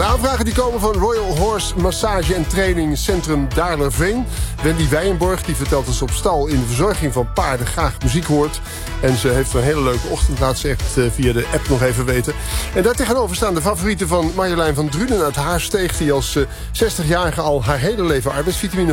De aanvragen die komen van Royal Horse Massage en Training Centrum Daarlerveen. Wendy Wijenborg die vertelt dat ze op stal in de verzorging van paarden graag muziek hoort. En ze heeft een hele leuke ochtend, laat ze echt via de app nog even weten. En daartegenover staan de favorieten van Marjolein van Drunen uit Haarsteeg, die als 60-jarige al haar hele leven arbeidsvitamine